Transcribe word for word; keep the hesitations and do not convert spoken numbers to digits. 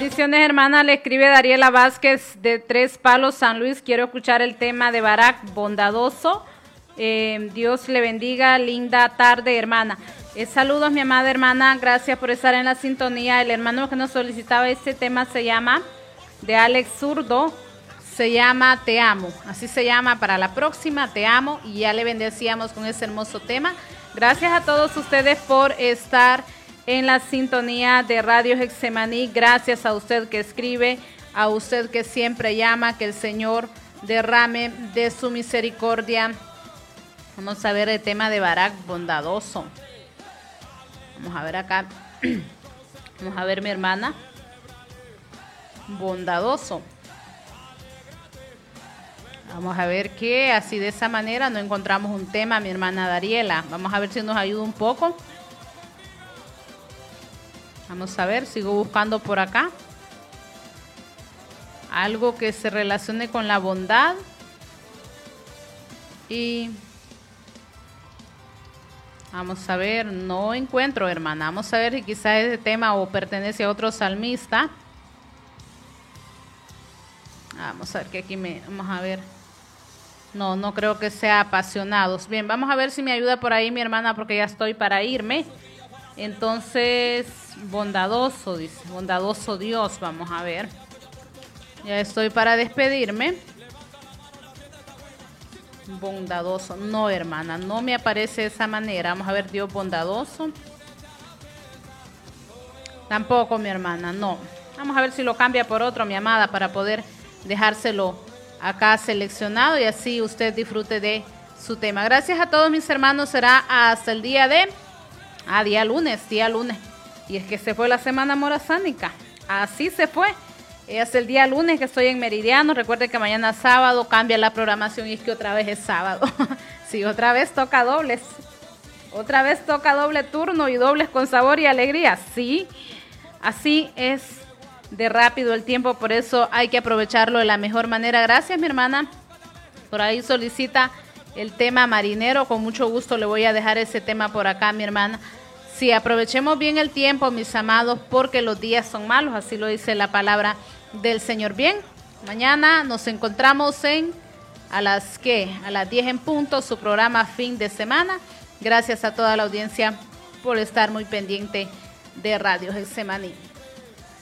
Bendiciones, hermana. Le escribe Dariela Vázquez de Tres Palos, San Luis. Quiero escuchar el tema de Barak, bondadoso. Eh, Dios le bendiga. Linda tarde, hermana. Eh, saludos, mi amada hermana. Gracias por estar en la sintonía. El hermano que nos solicitaba este tema se llama, de Alex Zurdo, se llama Te Amo. Así se llama para la próxima, Te Amo. Y ya le bendecíamos con ese hermoso tema. Gracias a todos ustedes por estar en la sintonía de Radio Getsemaní. Gracias a usted que escribe, a usted que siempre llama, que el Señor derrame de su misericordia. Vamos a ver el tema de Barak, bondadoso. Vamos a ver acá. Vamos a ver, mi hermana. Bondadoso. Vamos a ver que así de esa manera no encontramos un tema, mi hermana Dariela. Vamos a ver si nos ayuda un poco. Vamos a ver, sigo buscando por acá algo que se relacione con la bondad. Y vamos a ver, no encuentro, hermana. Vamos a ver si quizás ese tema o pertenece a otro salmista. Vamos a ver que aquí me... Vamos a ver. No, no creo que sea apasionados. Bien, vamos a ver si me ayuda por ahí mi hermana, porque ya estoy para irme. Entonces, bondadoso, dice, bondadoso Dios, vamos a ver. Ya estoy para despedirme. Bondadoso, no, hermana, no me aparece de esa manera. Vamos a ver, Dios bondadoso. Tampoco, mi hermana, no. Vamos a ver si lo cambia por otro, mi amada, para poder dejárselo acá seleccionado y así usted disfrute de su tema. Gracias a todos mis hermanos, será hasta el día de... Ah, día lunes, día lunes. Y es que se fue la semana morazánica. Así se fue. Es el día lunes que estoy en Meridiano. Recuerde que mañana sábado cambia la programación y es que otra vez es sábado. Sí, otra vez toca dobles. Otra vez toca doble turno y dobles con sabor y alegría. Sí, así es de rápido el tiempo. Por eso hay que aprovecharlo de la mejor manera. Gracias, mi hermana. Por ahí solicita el tema marinero. Con mucho gusto le voy a dejar ese tema por acá, mi hermana. Sí, aprovechemos bien el tiempo, mis amados, porque los días son malos, así lo dice la palabra del Señor. Bien, mañana nos encontramos en a las ¿qué? A las diez en punto, su programa Fin de Semana. Gracias a toda la audiencia por estar muy pendiente de Radio Getsemaní.